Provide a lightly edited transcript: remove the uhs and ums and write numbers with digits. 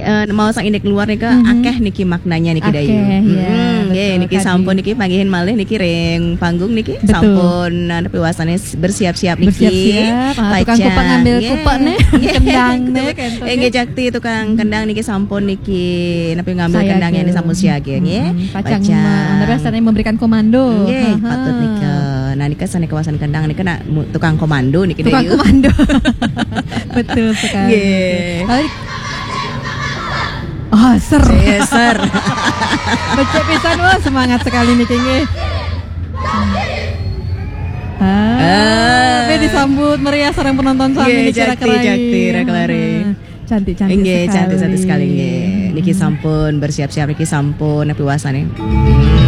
mau sang indek luar niki akeh niki maknanya niki dayu. Nggih niki sampun niki panggihan malih niki ring panggung niki sampun tapi wasane bersiap-siap niki. Tukang kupang ngambil kupang nih kendang nih. Nggih jakti tukang kendang niki sampun niki napi ngambil kendangnya ini sampun siage nggih. Pacang biasanya memberikan komando. Nggih patut nika. Nah niki sane kawasan kendang niki nak tukang komando niki tukang komando. Betul sekali. Oh, ser. Becek pisan wah semangat sekali nih kayaknya. Disambut meriah sareng penonton sami niki Rakelari. Cantik-cantik sekali. Cantik sekali nggih. Niki sampun bersiap-siap niki sampun nepi wasane.